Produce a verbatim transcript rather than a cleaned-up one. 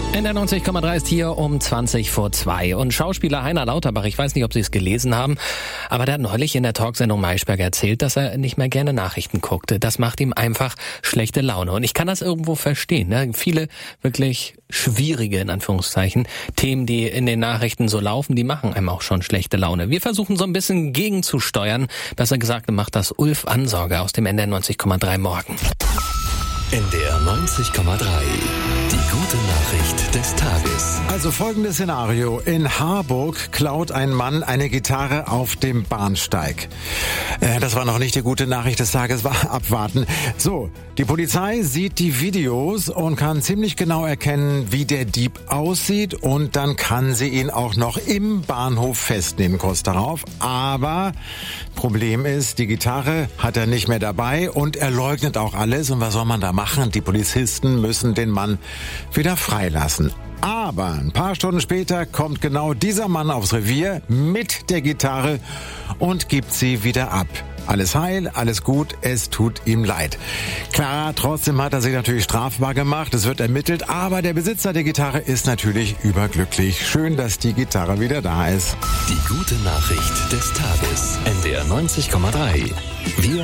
N D R neunzig Komma drei ist hier um zwanzig vor zwei. Und Schauspieler Heiner Lauterbach, ich weiß nicht, ob Sie es gelesen haben, aber der hat neulich in der Talksendung Maischberger erzählt, dass er nicht mehr gerne Nachrichten guckte. Das macht ihm einfach schlechte Laune. Und ich kann das irgendwo verstehen. Ne? Viele wirklich schwierige, in Anführungszeichen, Themen, die in den Nachrichten so laufen, die machen einem auch schon schlechte Laune. Wir versuchen so ein bisschen gegenzusteuern. Besser gesagt macht das Ulf Ansorge aus dem N D R neunzig Komma drei Morgen. N D R neunzig Komma drei. Die gute Nachricht des Tages. Also folgendes Szenario. In Harburg klaut ein Mann eine Gitarre auf dem Bahnsteig. Äh, das war noch nicht die gute Nachricht des Tages, war abwarten. So, die Polizei sieht die Videos und kann ziemlich genau erkennen, wie der Dieb aussieht, und dann kann sie ihn auch noch im Bahnhof festnehmen, kurz darauf. Aber Problem ist, die Gitarre hat er nicht mehr dabei und er leugnet auch alles. Und was soll man da machen? Die Polizisten müssen den Mann wieder freilassen. Aber ein paar Stunden später kommt genau dieser Mann aufs Revier mit der Gitarre und gibt sie wieder ab. Alles heil, alles gut, es tut ihm leid. Klar, trotzdem hat er sich natürlich strafbar gemacht, es wird ermittelt, aber der Besitzer der Gitarre ist natürlich überglücklich. Schön, dass die Gitarre wieder da ist. Die gute Nachricht des Tages. N D R neunzig Komma drei. Wir